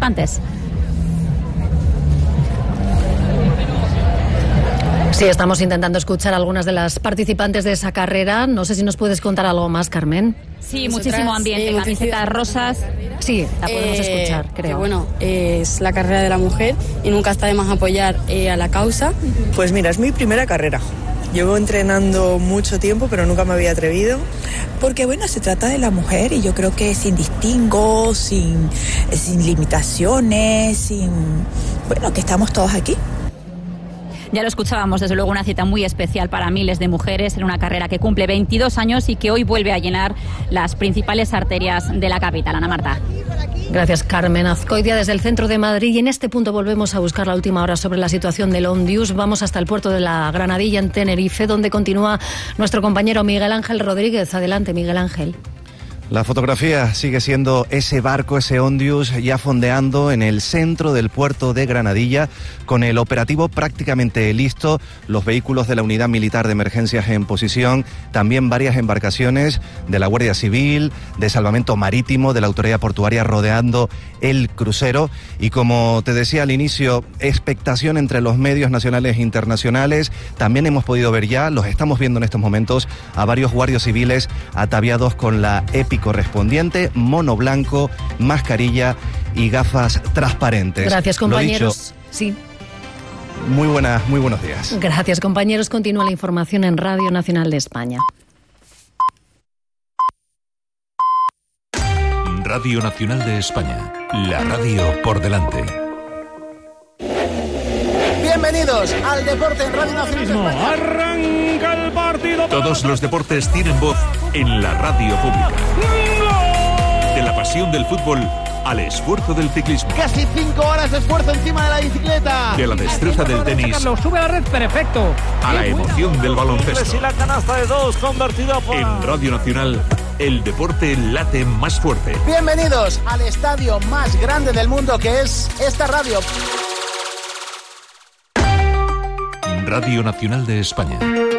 participantes. Sí, estamos intentando escuchar a algunas de las participantes de esa carrera. No sé si nos puedes contar algo más, Carmen. Sí, muchísimo ambiente, camisetas rosas. Sí, la podemos escuchar, creo. Que bueno, es la carrera de la mujer y nunca está de más apoyar a la causa. Pues mira, es mi primera carrera. Llevo entrenando mucho tiempo, pero nunca me había atrevido. Porque bueno, se trata de la mujer y yo creo que sin distingo, sin limitaciones, bueno, que estamos todos aquí. Ya lo escuchábamos, desde luego una cita muy especial para miles de mujeres en una carrera que cumple 22 años y que hoy vuelve a llenar las principales arterias de la capital. Ana Marta. Gracias, Carmen Azcoitia, desde el centro de Madrid. Y en este punto volvemos a buscar la última hora sobre la situación del Ondius. Vamos hasta el puerto de la Granadilla, en Tenerife, donde continúa nuestro compañero Miguel Ángel Rodríguez. Adelante, Miguel Ángel. La fotografía sigue siendo ese barco, ese Ondius, ya fondeando en el centro del puerto de Granadilla, con el operativo prácticamente listo, los vehículos de la Unidad Militar de Emergencias en posición, también varias embarcaciones de la Guardia Civil, de Salvamento Marítimo, de la Autoridad Portuaria rodeando el crucero. Y como te decía al inicio, expectación entre los medios nacionales e internacionales. También hemos podido ver ya, los estamos viendo en estos momentos, a varios guardias civiles ataviados con la EPI correspondiente, mono blanco, mascarilla y gafas transparentes. Gracias, compañeros. Sí. Muy buenos días. Gracias, compañeros. Continúa la información en Radio Nacional de España. Radio Nacional de España, la radio por delante. Bienvenidos al Deporte en Radio Nacional de España. Arranca el partido. Todos los deportes tienen voz en la radio pública. De la pasión del fútbol al esfuerzo del ciclismo. Casi 5 horas de esfuerzo encima de la bicicleta. De la destreza del tenis. Carlos, sube a la red, perfecto. A la emoción del baloncesto. Y la canasta de 2 convertida por... En Radio Nacional, el deporte late más fuerte. Bienvenidos al estadio más grande del mundo, que es esta radio. Radio Nacional de España.